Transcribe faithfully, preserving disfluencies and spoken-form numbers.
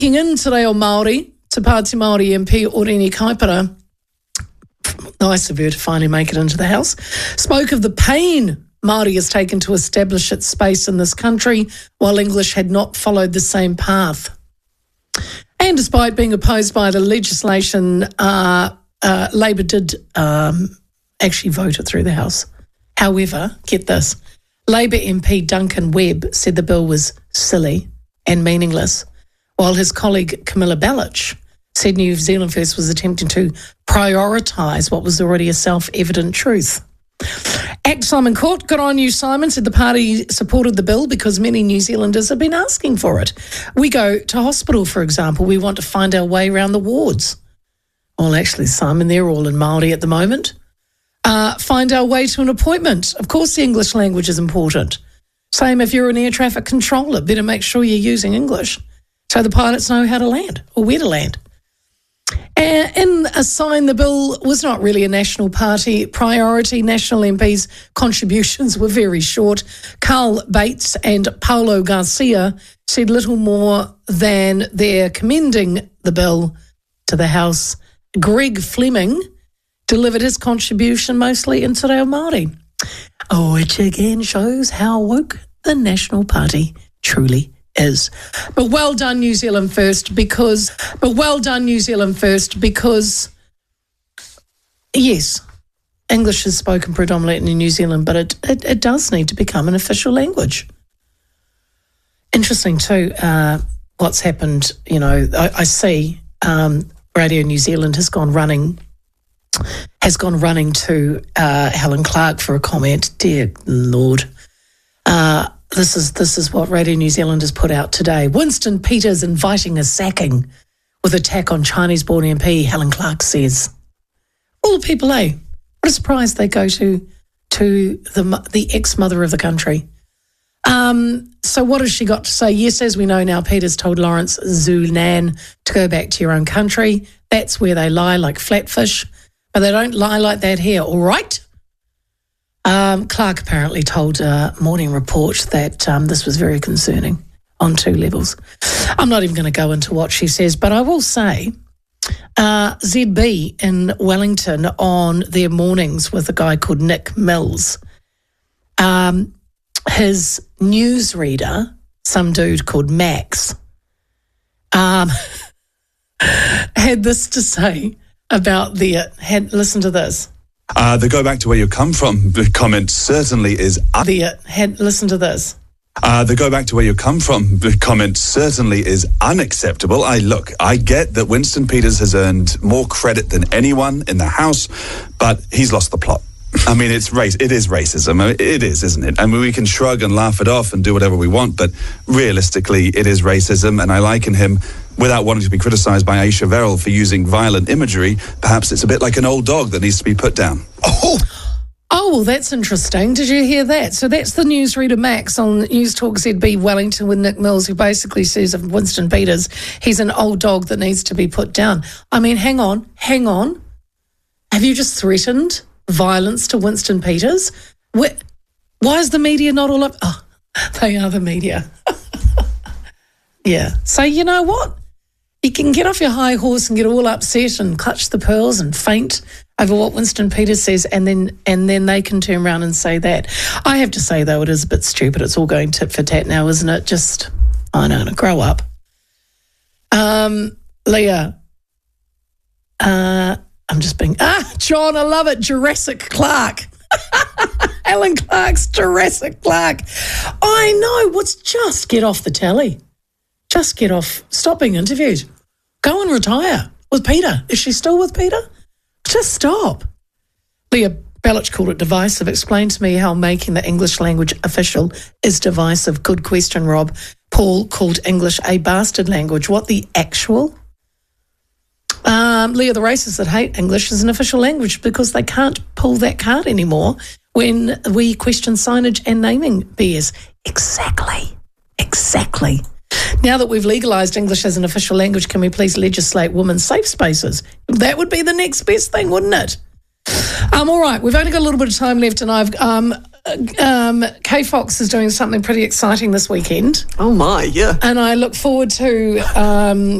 Getting in today on Māori, Te Pāti Māori M P Orini Kaipara, nice of her to finally make it into the House, spoke of the pain Māori has taken to establish its space in this country while English had not followed the same path. And despite being opposed by the legislation, uh, uh, Labour did um, actually vote it through the House. However, get this, Labour M P Duncan Webb said the bill was silly and meaningless, while his colleague Camilla Bellich said New Zealand First was attempting to prioritise what was already a self-evident truth. Act Simon Court, good on you, Simon, said the party supported the bill because many New Zealanders have been asking for it. We go to hospital, for example. We want to find our way around the wards. Well, actually, Simon, they're all in Māori at the moment. Uh, find our way to an appointment. Of course, the English language is important. Same if you're an air traffic controller, better make sure you're using English so the pilots know how to land or where to land. And in a sign, the bill was not really a national party priority. National M Ps' contributions were very short. Carl Bates and Paulo Garcia said little more than they're commending the bill to the House. Greg Fleming delivered his contribution mostly in Te Reo Māori, which again shows how woke the National Party truly is. But well done, New Zealand First, because, but well done, New Zealand First, because, yes, English is spoken predominantly in New Zealand, but it, it, it does need to become an official language. Interesting too, uh, what's happened, you know, I, I see um, Radio New Zealand has gone running, has gone running to uh, Helen Clark for a comment. Dear Lord. Uh, This is this is what Radio New Zealand has put out today. Winston Peters inviting a sacking with attack on Chinese-born M P, Helen Clark says. All the people, eh? What a surprise they go to to the the ex-mother of the country. Um, so what has she got to say? Yes, as we know now, Peters told Lawrence Zulan to go back to your own country. That's where they lie like flatfish, but they don't lie like that here, all right? Um, Clark apparently told uh, Morning Report that um, this was very concerning on two levels. I'm not even going to go into what she says, but I will say uh, Z B in Wellington on their mornings with a guy called Nick Mills, um, his newsreader, some dude called Max, um, had this to say about the, had, listen to this. Uh, the go back to where you come from comment certainly is... Un- the, uh, had, listen to this. Uh, the go back to where you come from comment certainly is unacceptable. I look, I get that Winston Peters has earned more credit than anyone in the House, but he's lost the plot. I mean, it's race. It is racism. I mean, it is, isn't it? I mean, we can shrug and laugh it off and do whatever we want, but realistically, it is racism, and I liken him, without wanting to be criticised by Aisha Verrill for using violent imagery, perhaps it's a bit like an old dog that needs to be put down. Oh! Oh, well, that's interesting. Did you hear that? So that's the newsreader Max on News Talk Z B Wellington with Nick Mills, who basically says of Winston Peters, he's an old dog that needs to be put down. I mean, hang on, hang on. Have you just threatened violence to Winston Peters? Where, why is the media not all up? Oh, they are the media. Yeah. So you know what? You can get off your high horse and get all upset and clutch the pearls and faint over what Winston Peters says, and then and then they can turn around and say that. I have to say, though, it is a bit stupid. It's all going tit for tat now, isn't it? Just, I don't know, grow up. Um, Leah, uh, I'm just being, ah, John, I love it, Jurassic Clark. Alan Clark's Jurassic Clark. I know, what's just get off the telly. Just get off, stop being interviewed. Go and retire with Peter. Is she still with Peter? Just stop. Leah Bellich called it divisive. Explain to me how making the English language official is divisive. Good question, Rob. Paul called English a bastard language. What the actual? Um, Leah, the racists that hate English is an official language because they can't pull that card anymore when we question signage and naming B S. Exactly. Exactly. Now that we've legalised English as an official language, can we please legislate women's safe spaces? That would be the next best thing, wouldn't it? Um, all right, we've only got a little bit of time left, and I've um, um, K Fox is doing something pretty exciting this weekend. Oh my, yeah. And I look forward to um,